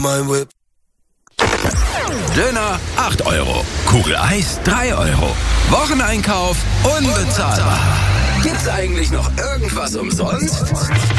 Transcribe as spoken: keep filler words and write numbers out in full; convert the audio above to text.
mein Whip. Döner acht Euro, Kugel Eis drei Euro. Wocheneinkauf unbezahlbar. Gibt's eigentlich noch irgendwas umsonst?